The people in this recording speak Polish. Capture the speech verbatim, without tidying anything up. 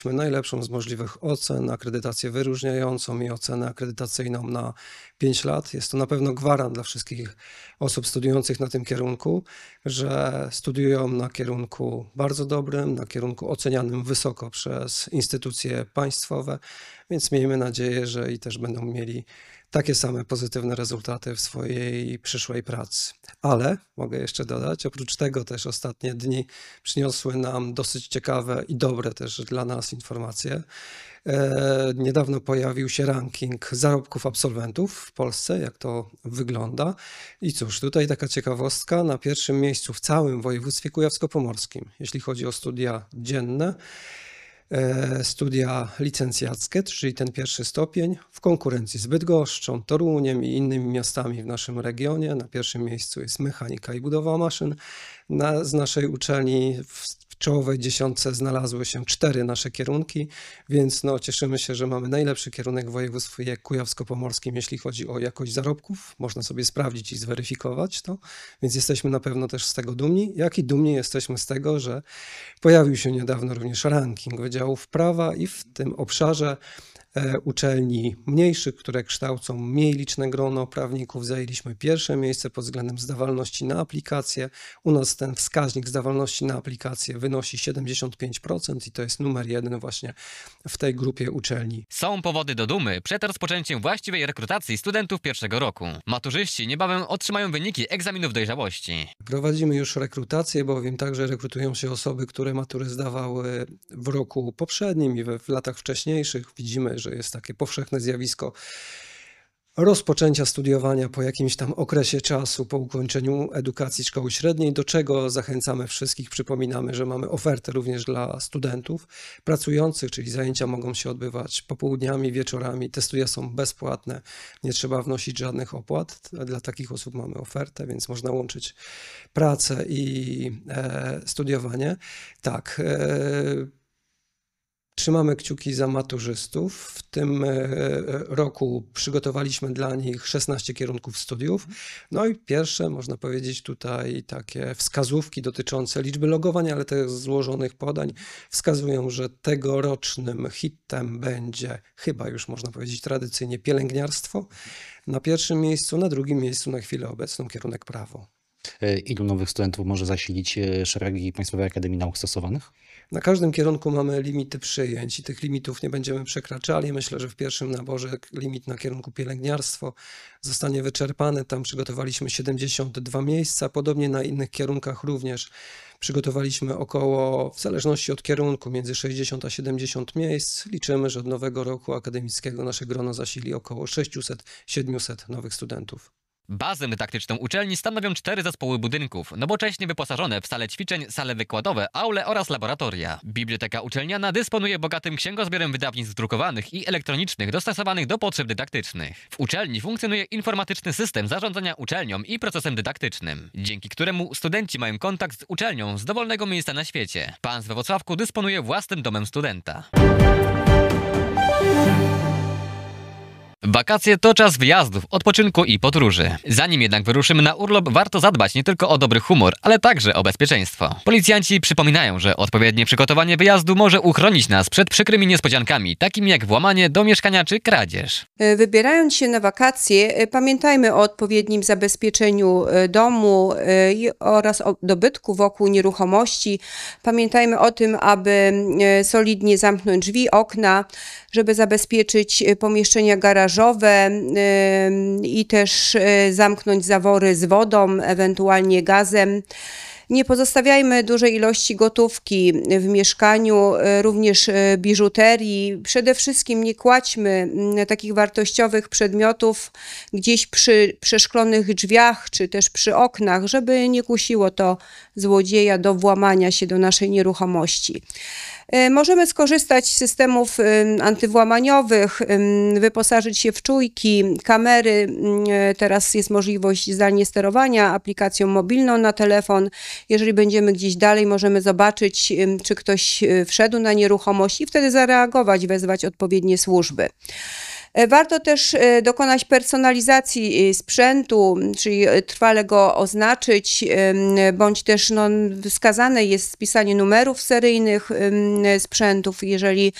najlepszą z możliwych ocen, akredytację wyróżniającą i ocenę akredytacyjną na pięć lat. Jest to na pewno gwarant dla wszystkich osób studiujących na tym kierunku, że studiują na kierunku bardzo dobrym, na kierunku ocenianym wysoko przez instytucje państwowe, więc miejmy nadzieję, że i też będą mieli takie same pozytywne rezultaty w swojej przyszłej pracy. Ale mogę jeszcze dodać, oprócz tego też ostatnie dni przyniosły nam dosyć ciekawe i dobre też dla nas informacje. E, niedawno pojawił się ranking zarobków absolwentów w Polsce, jak to wygląda. I cóż, tutaj taka ciekawostka, na pierwszym miejscu w całym województwie kujawsko-pomorskim, jeśli chodzi o studia dzienne, studia licencjackie, czyli ten pierwszy stopień, w konkurencji z Bydgoszczą, Toruniem i innymi miastami w naszym regionie. Na pierwszym miejscu jest mechanika i budowa maszyn. Na, z naszej uczelni w, w czołowej dziesiątce znalazły się cztery nasze kierunki, więc no, cieszymy się, że mamy najlepszy kierunek w województwie kujawsko-pomorskim, jeśli chodzi o jakość zarobków. Można sobie sprawdzić i zweryfikować to, więc jesteśmy na pewno też z tego dumni. Jak i dumni jesteśmy z tego, że pojawił się niedawno również ranking wydziałów prawa i w tym obszarze uczelni mniejszych, które kształcą mniej liczne grono prawników, zajęliśmy pierwsze miejsce pod względem zdawalności na aplikację. U nas ten wskaźnik zdawalności na aplikację wynosi siedemdziesiąt pięć procent i to jest numer jeden właśnie w tej grupie uczelni. Są powody do dumy przed rozpoczęciem właściwej rekrutacji studentów pierwszego roku. Maturzyści niebawem otrzymają wyniki egzaminów dojrzałości. Prowadzimy już rekrutację, bowiem także rekrutują się osoby, które matury zdawały w roku poprzednim i we, w latach wcześniejszych. Widzimy, że jest takie powszechne zjawisko rozpoczęcia studiowania po jakimś tam okresie czasu, po ukończeniu edukacji szkoły średniej, do czego zachęcamy wszystkich. Przypominamy, że mamy ofertę również dla studentów pracujących, czyli zajęcia mogą się odbywać popołudniami, wieczorami. Te studia są bezpłatne, nie trzeba wnosić żadnych opłat. Dla takich osób mamy ofertę, więc można łączyć pracę i e, studiowanie. Tak, e, Trzymamy kciuki za maturzystów. W tym roku przygotowaliśmy dla nich szesnaście kierunków studiów. No i pierwsze, można powiedzieć, tutaj takie wskazówki dotyczące liczby logowań, ale też złożonych podań wskazują, że tegorocznym hitem będzie chyba już, można powiedzieć, tradycyjnie pielęgniarstwo. Na pierwszym miejscu, na drugim miejscu na chwilę obecną kierunek prawo. Ilu nowych studentów może zasilić szeregi Państwowej Akademii Nauk Stosowanych? Na każdym kierunku mamy limity przyjęć i tych limitów nie będziemy przekraczali. Myślę, że w pierwszym naborze limit na kierunku pielęgniarstwo zostanie wyczerpany. Tam przygotowaliśmy siedemdziesiąt dwa miejsca. Podobnie na innych kierunkach również przygotowaliśmy około, w zależności od kierunku, między sześćdziesiąt a siedemdziesiąt miejsc. Liczymy, że od nowego roku akademickiego nasze grono zasili około sześćset do siedmiuset nowych studentów. Bazę dydaktyczną uczelni stanowią cztery zespoły budynków, nowocześnie wyposażone w sale ćwiczeń, sale wykładowe, aule oraz laboratoria. Biblioteka uczelniana dysponuje bogatym księgozbiorem wydawnictw drukowanych i elektronicznych dostosowanych do potrzeb dydaktycznych. W uczelni funkcjonuje informatyczny system zarządzania uczelnią i procesem dydaktycznym, dzięki któremu studenci mają kontakt z uczelnią z dowolnego miejsca na świecie. Pan we Włocławku dysponuje własnym domem studenta. Wakacje to czas wyjazdów, odpoczynku i podróży. Zanim jednak wyruszymy na urlop, warto zadbać nie tylko o dobry humor, ale także o bezpieczeństwo. Policjanci przypominają, że odpowiednie przygotowanie wyjazdu może uchronić nas przed przykrymi niespodziankami, takimi jak włamanie do mieszkania czy kradzież. Wybierając się na wakacje, pamiętajmy o odpowiednim zabezpieczeniu domu oraz o dobytku wokół nieruchomości. Pamiętajmy o tym, aby solidnie zamknąć drzwi, okna, żeby zabezpieczyć pomieszczenia garażowe i też zamknąć zawory z wodą, ewentualnie gazem. Nie pozostawiajmy dużej ilości gotówki w mieszkaniu, również biżuterii. Przede wszystkim nie kładźmy takich wartościowych przedmiotów gdzieś przy przeszklonych drzwiach czy też przy oknach, żeby nie kusiło to złodzieja do włamania się do naszej nieruchomości. Możemy skorzystać z systemów antywłamaniowych, wyposażyć się w czujki, kamery. Teraz jest możliwość zdalnie sterowania aplikacją mobilną na telefon. Jeżeli będziemy gdzieś dalej, możemy zobaczyć, czy ktoś wszedł na nieruchomość i wtedy zareagować, wezwać odpowiednie służby. E, Warto też e, dokonać personalizacji e, sprzętu, czyli e, trwale go oznaczyć, em, bądź też no, wskazane jest spisanie numerów seryjnych em, sprzętów. Jeżeli